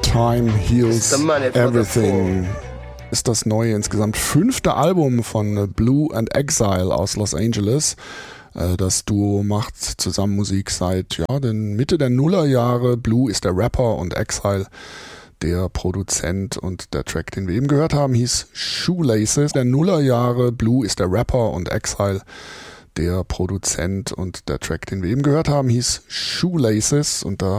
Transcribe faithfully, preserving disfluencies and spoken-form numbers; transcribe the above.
Time Heals Everything ist das neue, insgesamt fünfte Album von Blue and Exile aus Los Angeles. Das Duo macht zusammen Musik seit ja, den Mitte der Nullerjahre. Blue ist der Rapper und Exile der Produzent, und der Track, den wir eben gehört haben, hieß Shoelaces. Der Nullerjahre. Blue ist der Rapper und Exile der Produzent, und der Track, den wir eben gehört haben, hieß Shoelaces, und da